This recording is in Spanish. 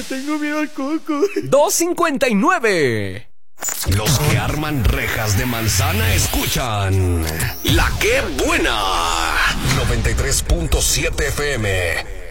tengo miedo al coco. 259. Los que arman rejas de manzana escuchan La Que Buena 93.7 FM.